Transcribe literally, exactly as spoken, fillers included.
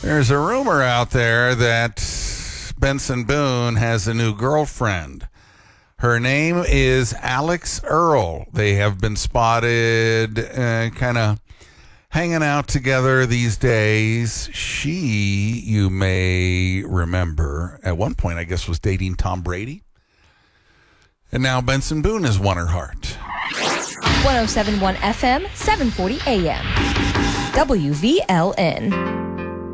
There's a rumor out there that Benson Boone has a new girlfriend. Her name is Alex Earl. They have been spotted uh, kind of hanging out together these days. She, you may remember, at one point, I guess, was dating Tom Brady. And now Benson Boone has won her heart. one oh seven point one F M, seven forty A M. W V L N.